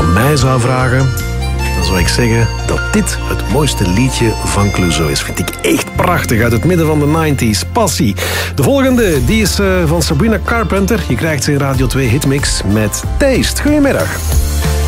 aan mij zou vragen, dan zou ik zeggen dat dit het mooiste liedje van Clouseau is. Vind ik echt prachtig, uit het midden van de 90s. Passie. De volgende, die is van Sabrina Carpenter. Je krijgt ze in Radio 2 Hitmix met Taste. Goedemiddag.